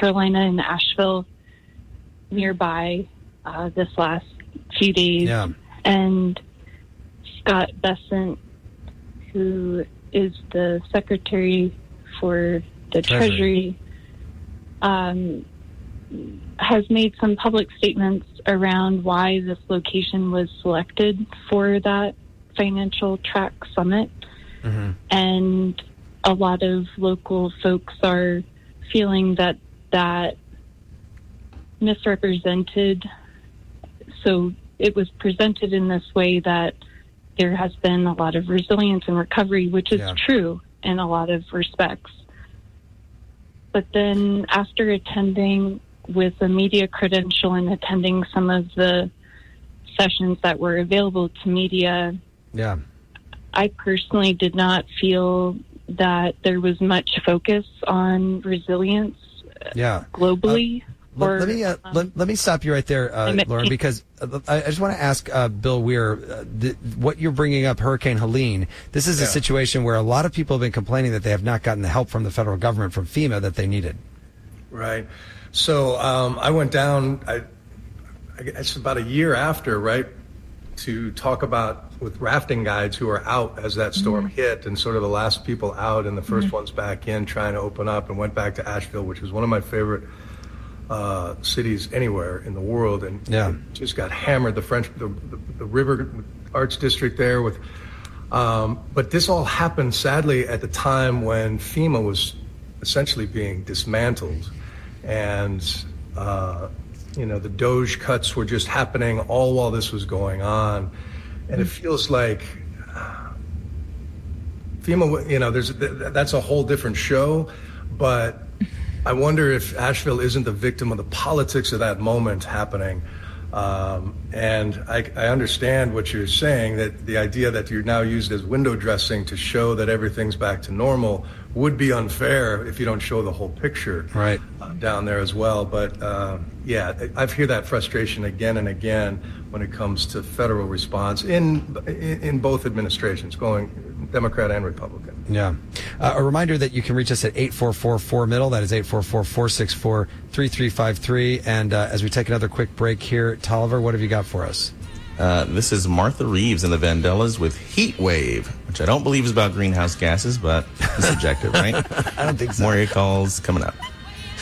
Carolina and Asheville nearby this last few days. Yeah. And Scott Bessent, who is the Secretary for the Treasury, has made some public statements around why this location was selected for that financial track summit. Mm-hmm. And a lot of local folks are feeling that misrepresented. So it was presented in this way that there has been a lot of resilience and recovery, which is true in a lot of respects. But then after attending with a media credential and attending some of the sessions that were available to media, I personally did not feel that there was much focus on resilience globally. Let me stop you right there, Lauren, because I just want to ask Bill Weir, what you're bringing up, Hurricane Helene, this is a situation where a lot of people have been complaining that they have not gotten the help from the federal government, from FEMA, that they needed. Right. So I went down, I guess about a year after, right, to talk about with rafting guides who were out as that storm hit, and sort of the last people out and the first ones back in, trying to open up, and went back to Asheville, which was one of my favorite cities anywhere in the world, and just got hammered. The River Arts District there with, but this all happened sadly at the time when FEMA was essentially being dismantled, and the DOJ cuts were just happening all while this was going on, and it feels like FEMA, that's a whole different show, but I wonder if Asheville isn't the victim of the politics of that moment happening. And I understand what you're saying, that the idea that you're now used as window dressing to show that everything's back to normal would be unfair if you don't show the whole picture down there as well. But I've heard that frustration again and again when it comes to federal response in both administrations, going Democrat and Republican. Yeah. A reminder that you can reach us at 844-4MIDDLE. That is 844-464-3353. And as we take another quick break here, Tolliver, what have you got for us? This is Martha Reeves and the Vandellas with Heat Wave, which I don't believe is about greenhouse gases, but it's subjective, right? I don't think so. More calls coming up.